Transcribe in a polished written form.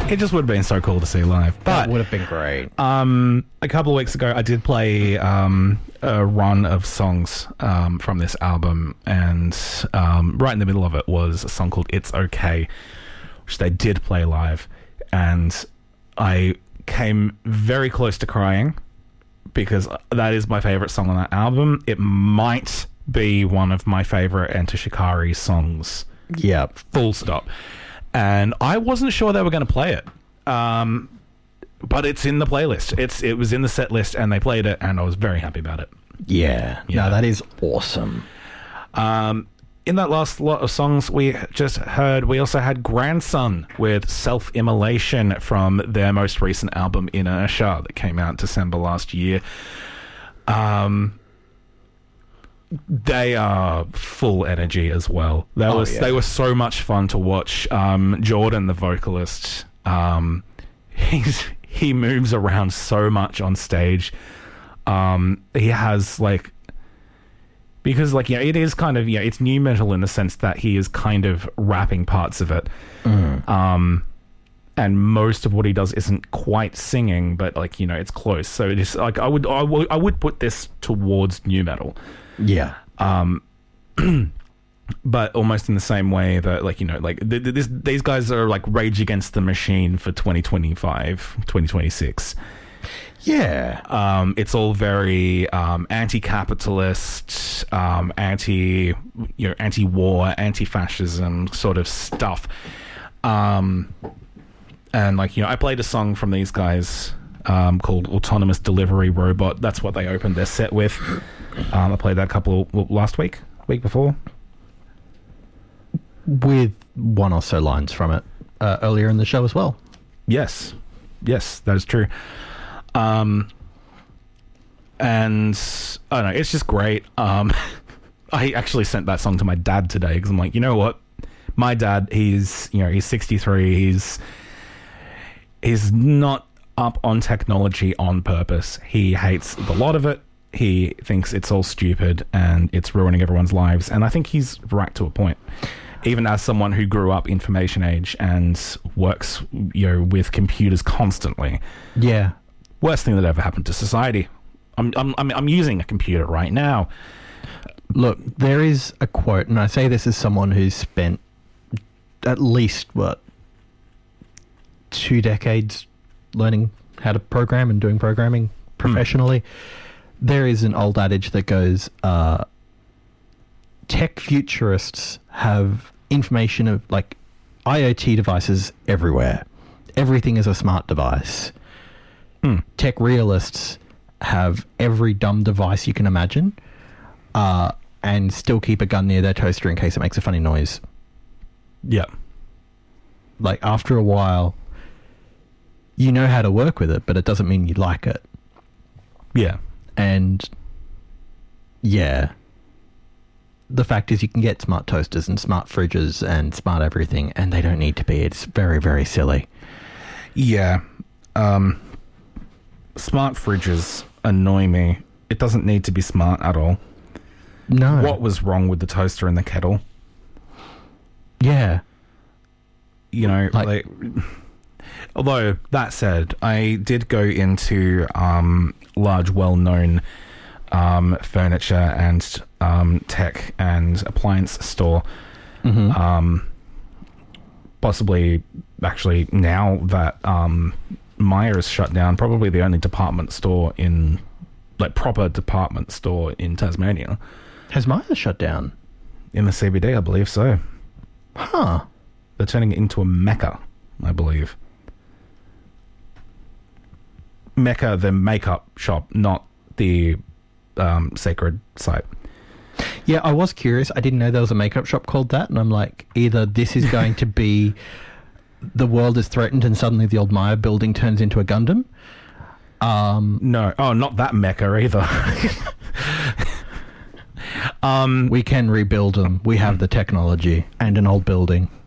It just would have been so cool to see live. But That would have been great. a couple of weeks ago, I did play a run of songs from this album, and right in the middle of it was a song called It's Okay, which they did play live, and I came very close to crying because that is my favorite song on that album. It might be one of my favorite Enter Shikari songs. Yeah. Full stop. And I wasn't sure they were going to play it. But it's in the playlist. It was in the set list, and they played it, and I was very happy about it. Yeah. No, that is awesome. In that last lot of songs we just heard, we also had Grandson with Self-Immolation from their most recent album, Inertia, that came out December last year. They are full energy as well. They were so much fun to watch. Jordan, the vocalist, he moves around so much on stage. He has because it is kind of, it's new metal in the sense that he is kind of rapping parts of it. And most of what he does isn't quite singing, but it's close. So it is like I would put this towards new metal. Yeah. But almost in the same way that these guys are like Rage Against the Machine for 2025, 2026. Yeah. It's all very anti-capitalist, anti-war, anti-fascism sort of stuff. And I played a song from these guys called Autonomous Delivery Robot. That's what they opened their set with. I played that last week before. With one or so lines from it earlier in the show as well. Yes, that is true. And I don't know, it's just great. I actually sent that song to my dad today because I'm like, you know what? My dad, he's 63. He's not up on technology on purpose. He hates the lot of it. He thinks it's all stupid and it's ruining everyone's lives. And I think he's right to a point. Even as someone who grew up information age and works, with computers constantly. Yeah. Worst thing that ever happened to society. I'm using a computer right now. Look, there is a quote, and I say this as someone who's spent at least 2 decades learning how to program and doing programming professionally. There is an old adage that goes, tech futurists have information of IoT devices everywhere. Everything is a smart device. Tech realists have every dumb device you can imagine, and still keep a gun near their toaster in case it makes a funny noise. Yeah. After a while, you know how to work with it, but it doesn't mean you like it. Yeah. And yeah, the fact is you can get smart toasters and smart fridges and smart everything, and they don't need to be. It's very, very silly. Yeah. Smart fridges annoy me. It doesn't need to be smart at all. No. What was wrong with the toaster and the kettle? Yeah. Although, that said, I did go into large, well-known furniture and tech and appliance store. Possibly, actually, now that Myer is shut down, probably the only department store proper department store in Tasmania. Has Myer shut down? In the CBD, I believe so. Huh. They're turning it into a Mecca, I believe. Mecca, the makeup shop, not the sacred site. Yeah, I was curious. I didn't know there was a makeup shop called that, and I'm like, either this is going to be the world is threatened and suddenly the old Maya building turns into a Gundam. No. Oh, not that Mecca either. We can rebuild them. We have the technology and an old building.